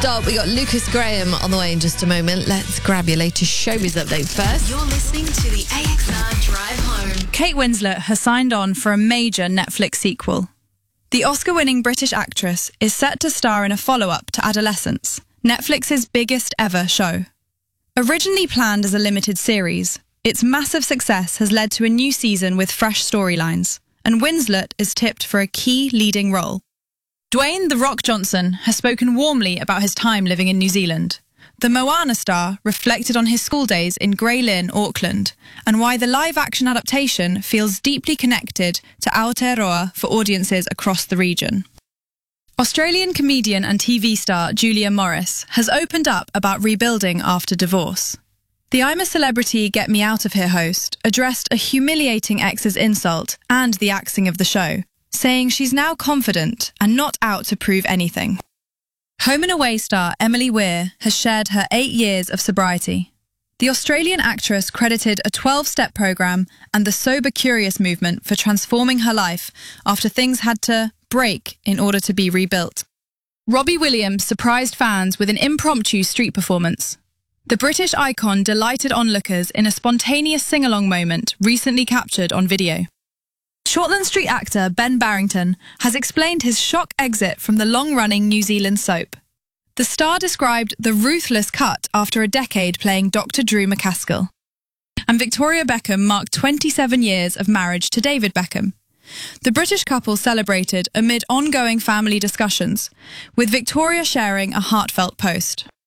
start. We got Lucas Graham on the way in just a moment. Let's grab your latest showbiz update first. You're listening to the AXR Drive Home. Kate Winslet has signed on for a major Netflix sequel. The Oscar-winning British actress is set to star in a follow-up to Adolescence, Netflix's biggest ever show. Originally planned as a limited series, its massive success has led to a new season with fresh storylines, and Winslet is tipped for a key leading role. Dwayne "The Rock" Johnson has spoken warmly about his time living in New Zealand. The Moana star reflected on his school days in Grey Lynn, Auckland, and why the live-action adaptation feels deeply connected to Aotearoa for audiences across the region. Australian comedian and TV star Julia Morris has opened up about rebuilding after divorce. The "I'm a Celebrity, Get Me Out of Here" host addressed a humiliating ex's insult and the axing of the show, saying she's now confident and not out to prove anything. Home and Away star Emily Weir has shared her 8 years of sobriety. The Australian actress credited a 12-step program and the Sober Curious movement for transforming her life after things had to break in order to be rebuilt. Robbie Williams surprised fans with an impromptu street performance. The British icon delighted onlookers in a spontaneous sing-along moment recently captured on video. Shortland Street actor Ben Barrington has explained his shock exit from the long-running New Zealand soap. The star described the ruthless cut after a decade playing Dr. Drew McCaskill. And Victoria Beckham marked 27 years of marriage to David Beckham. The British couple celebrated amid ongoing family discussions, with Victoria sharing a heartfelt post.